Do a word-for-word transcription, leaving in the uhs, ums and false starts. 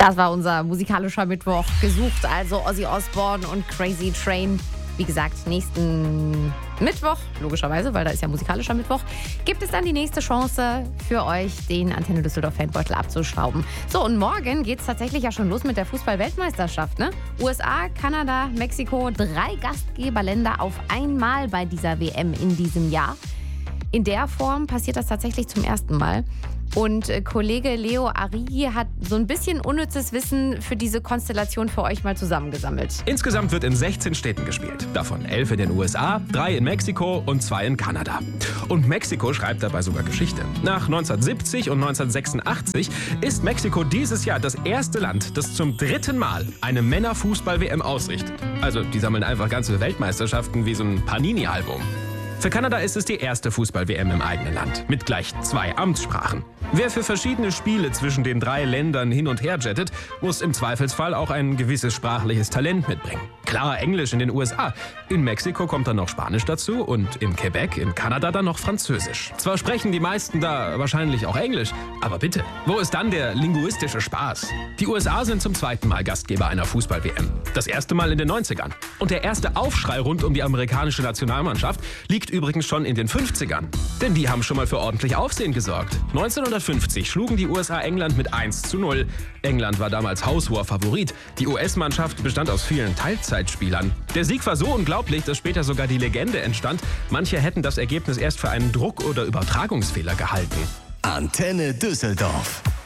Das war unser musikalischer Mittwoch. Gesucht also Ozzy Osbourne und Crazy Train. Wie gesagt, nächsten Mittwoch, logischerweise, weil da ist ja musikalischer Mittwoch, gibt es dann die nächste Chance für euch, den Antenne Düsseldorf Fanbeutel abzuschrauben. So, und morgen geht es tatsächlich ja schon los mit der Fußball-Weltmeisterschaft, ne? U S A, Kanada, Mexiko, drei Gastgeberländer auf einmal bei dieser W M in diesem Jahr. In der Form passiert das tatsächlich zum ersten Mal. Und Kollege Leo Arigi hat so ein bisschen unnützes Wissen für diese Konstellation für euch mal zusammengesammelt. Insgesamt wird in sechzehn Städten gespielt. Davon elf in den U S A, drei in Mexiko und zwei in Kanada. Und Mexiko schreibt dabei sogar Geschichte. Nach neunzehnhundertsiebzig und neunzehnhundertsechsundachtzig ist Mexiko dieses Jahr das erste Land, das zum dritten Mal eine Männerfußball-W M ausrichtet. Also die sammeln einfach ganze Weltmeisterschaften wie so ein Panini-Album. Für Kanada ist es die erste Fußball-W M im eigenen Land, mit gleich zwei Amtssprachen. Wer für verschiedene Spiele zwischen den drei Ländern hin und her jettet, muss im Zweifelsfall auch ein gewisses sprachliches Talent mitbringen. Klar, Englisch in den U S A. In Mexiko kommt dann noch Spanisch dazu und in Quebec, in Kanada, dann noch Französisch. Zwar sprechen die meisten da wahrscheinlich auch Englisch, aber bitte, wo ist dann der linguistische Spaß? Die U S A sind zum zweiten Mal Gastgeber einer Fußball-W M. Das erste Mal in den neunzigern. Und der erste Aufschrei rund um die amerikanische Nationalmannschaft liegt übrigens schon in den fünfzigern. Denn die haben schon mal für ordentlich Aufsehen gesorgt. neunzehnhundertfünfzig schlugen die U S A England mit eins zu null. England war damals haushoher Favorit. Die U S-Mannschaft bestand aus vielen Teilzeitspielern. Der Sieg war so unglaublich, dass später sogar die Legende entstand. Manche hätten das Ergebnis erst für einen Druck- oder Übertragungsfehler gehalten. Antenne Düsseldorf.